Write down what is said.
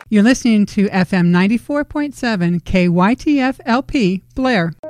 You're listening to FM 94.7 KYTF LP Blair.